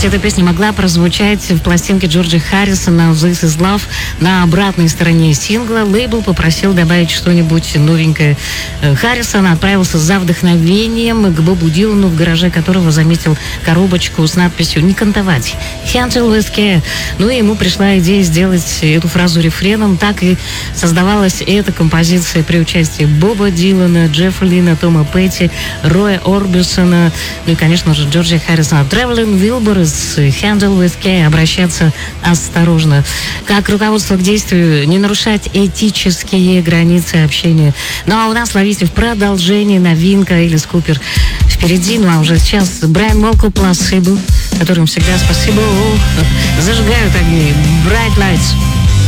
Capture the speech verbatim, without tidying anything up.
кстати, эта песня могла прозвучать в пластинке Джорджа Харрисона «This is Love» на обратной стороне сингла. Лейбл попросил добавить что-нибудь новенькое. Харрисон отправился за вдохновением к Бобу Дилану, в гараже которого заметил коробочку с надписью «Не кантовать». «Handle with care». Ну и ему пришла идея сделать эту фразу рефреном. Так и создавалась эта композиция при участии Боба Дилана, Джеффа Лина, Тома Петти, Роя Орбисона, ну и, конечно же, Джорджа Харрисона. Тревелин Вилбер из «Handle with care». Обращаться осторожно. Как руководство к действию, не нарушать этические границы общения. Ну а у нас, ловите, в продолжении новинка Элис Купер впереди. Ну а уже сейчас Брайан Молко «Placebo», которым всегда спасибо. О, зажигают огни. Bright Lights.